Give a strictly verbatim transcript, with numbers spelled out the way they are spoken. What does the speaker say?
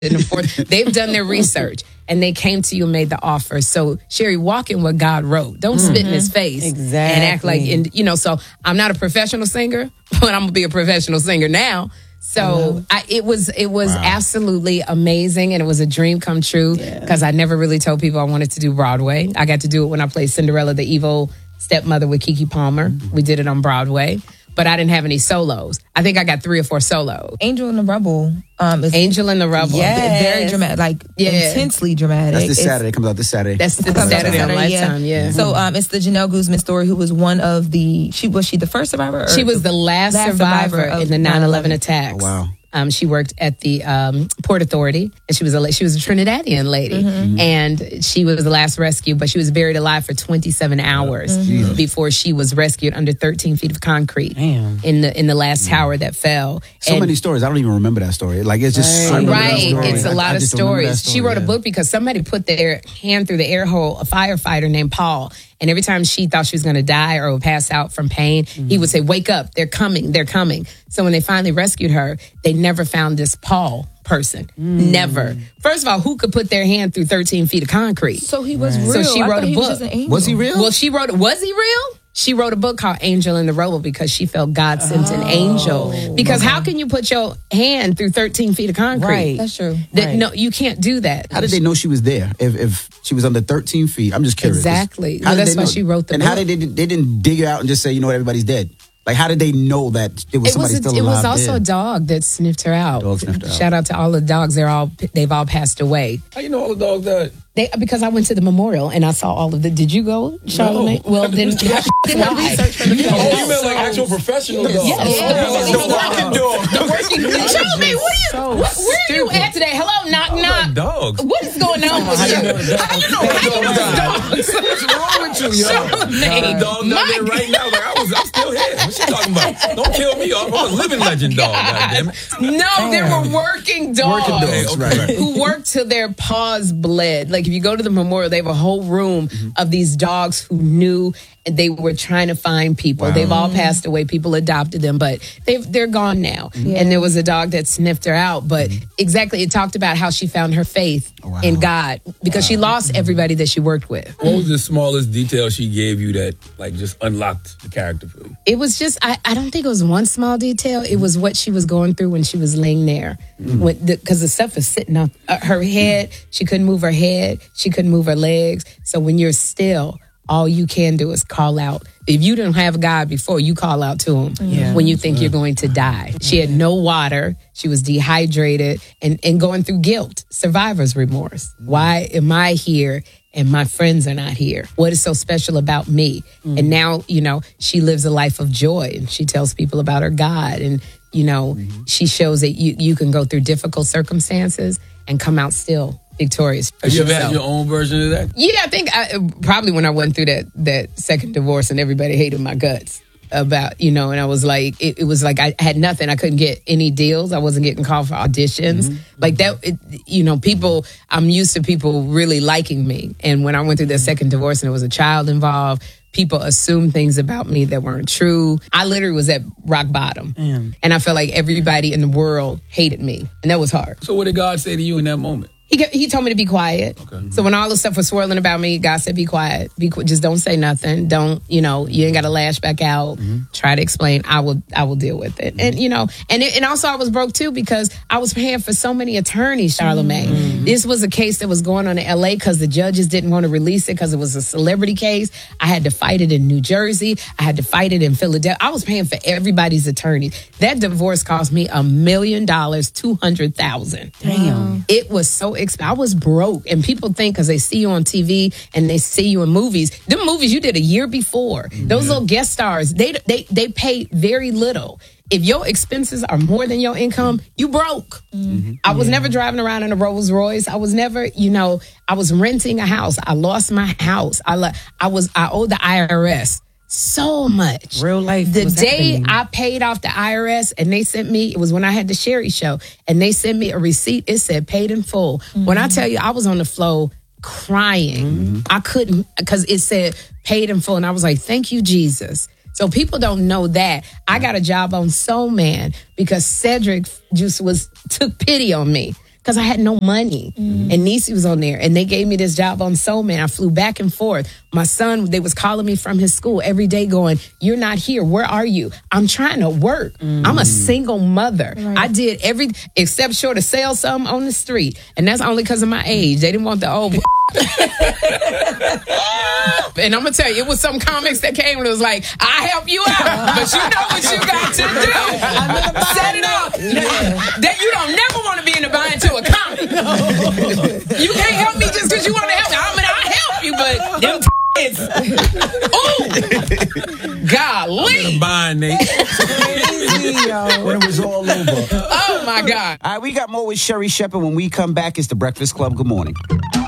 and the fourth. They've done their research and they came to you and made the offer. So Sherry, walk in what God wrote. Don't mm-hmm. spit in his face exactly. and act like, and you know. So I'm not a professional singer, but I'm gonna be a professional singer now. So I, it was it was wow. absolutely amazing, and it was a dream come true because yeah. I never really told people I wanted to do Broadway. I got to do it when I played Cinderella, the evil stepmother with Keke Palmer. Mm-hmm. We did it on Broadway. But I didn't have any solos. I think I got three or four solos. Angel in the Rubble. Um, is, Angel in the Rubble. Yeah, very dramatic, like yeah. intensely dramatic. That's this it's, Saturday. It comes out this Saturday. That's this Saturday, Saturday on Lifetime, yeah. yeah. So um, it's the Janelle Guzman story, who was one of the, she was she the first survivor? Or she was the last, last survivor, survivor in the nine eleven attacks. Oh, wow. Um, she worked at the um, Port Authority, and she was a she was a Trinidadian lady, mm-hmm. and she was the last rescue. But she was buried alive for twenty-seven hours mm-hmm. before she was rescued under thirteen feet of concrete Damn. in the in the last mm-hmm. tower that fell. So and, many stories. I don't even remember that story. Like it's just right. right. It's a lot I, of I stories. Story, she wrote yeah. a book because somebody put their hand through the air hole. A firefighter named Paul. And every time she thought she was going to die or would pass out from pain, mm-hmm. he would say, "Wake up, they're coming, they're coming." So when they finally rescued her, they never found this Paul person. Mm. Never. First of all, who could put their hand through thirteen feet of concrete? So he was right. real. So she I wrote a he book. Was, just an was he real? Well, she wrote, was he real? She wrote a book called Angel in the Rubble because she felt God sent oh. an angel. Because okay. how can you put your hand through thirteen feet of concrete? Right. That's true. That, right. No, you can't do that. How did they know she was there if, if she was under thirteen feet? I'm just curious. Exactly. How well, did that's they why know? she wrote the and book. And how did they, they didn't dig it out and just say, you know what, everybody's dead? Like, how did they know that it was it somebody was a, still it alive? It was also dead? a dog that sniffed her out. Dog sniffed her out. Shout out to all the dogs. They're all they've all passed away. How you know all the dogs died? They, because I went to the memorial and I saw all of the. Did you go, Charlamagne? No. Well, then didn't research for the film. Oh, you meant like actual professional dogs? Yes. Yeah. The working dog. The working dog. Charlamagne, what are you? So what, where are you at today? Hello, knock knock. Like dogs. What is going on with you? How you know? How you know dogs? What's wrong with you, yo? Charlamagne, dog nothing right now. Like I was, I'm still here. What you talking about? Don't kill me off. I'm a living legend dog. Goddamn it. No, there were working dogs. Working dogs, okay, right? Who worked till their paws bled. Like if you go to the memorial, they have a whole room mm-hmm. of these dogs who knew and they were trying to find people. Wow. They've all passed away. People adopted them, but they've, they're gone now. Yeah. And there was a dog that sniffed her out. But mm-hmm. exactly, it talked about how she found her faith wow. in God because wow. she lost everybody that she worked with. What was the smallest detail she gave you that like just unlocked the character for you? It was just, I, I don't think it was one small detail. It was what she was going through when she was laying there. Because mm-hmm. the, the stuff was sitting on uh, her head. She couldn't move her head. She couldn't move her legs. So when you're still, all you can do is call out. If you didn't have God before, you call out to him yeah. when you think you're going to die. She had no water. She was dehydrated and, and going through guilt, survivor's remorse. Why am I here and my friends are not here? What is so special about me? Mm. And now, you know, she lives a life of joy and she tells people about her God. And, you know, mm-hmm. she shows that you, you can go through difficult circumstances and come out still victorious. Have you ever had your own version of that? Yeah, I think I, probably when I went through that that second divorce and everybody hated my guts about, you know, and I was like, it, it was like I had nothing. I couldn't get any deals. I wasn't getting called for auditions. Mm-hmm. Like that, it, you know, people, I'm used to people really liking me. And when I went through that second divorce and there was a child involved, people assumed things about me that weren't true. I literally was at rock bottom. Mm. And I felt like everybody in the world hated me. And that was hard. So what did God say to you in that moment? He he told me to be quiet. Okay. So when all the stuff was swirling about me, God said, be quiet. Be qu- Just don't say nothing. Don't, you know, you ain't got to lash back out. Mm-hmm. Try to explain. I will I will deal with it. Mm-hmm. And, you know, and it, and also I was broke, too, because I was paying for so many attorneys, Charlamagne. Mm-hmm. This was a case that was going on in L A because the judges didn't want to release it because it was a celebrity case. I had to fight it in New Jersey. I had to fight it in Philadelphia. I was paying for everybody's attorneys. That divorce cost me a million dollars, two hundred thousand. Damn. It was so expensive. I was broke, and people think because they see you on T V and they see you in movies, them movies you did a year before, mm-hmm. those little guest stars, they they they pay very little. If your expenses are more than your income, you broke. Mm-hmm. I was yeah. never driving around in a Rolls Royce. I was never, you know, I was renting a house. I lost my house. I le- I was I owed the I R S so much. Real life. The day happening. I paid off the I R S and they sent me, it was when I had the Sherry show, and they sent me a receipt. It said paid in full. Mm-hmm. When I tell you, I was on the floor crying. Mm-hmm. I couldn't, because it said paid in full. And I was like, thank you, Jesus. So people don't know that. I got a job on Soul Man because Cedric just was took pity on me. because I had no money. Mm-hmm. And Niecy was on there, and they gave me this job on Soul Man. I flew back and forth. My son, they was calling me from his school every day going, you're not here. Where are you? I'm trying to work. Mm-hmm. I'm a single mother. Right. I did every, except short of sell something on the street. And that's only because of my age. They didn't want the old and I'm gonna tell you, it was some comics that came and it was like, I help you out, but you know what you got to do. Set it up. That you don't never want to be in the bind to a comic. No. You can't help me just because you want to help me. I mean, I help you, but them is ooh, golly. I'm in a bind, Nate. When it was all over. Oh my God. All right, we got more with Sherri Shepherd. When we come back, it's the Breakfast Club. Good morning.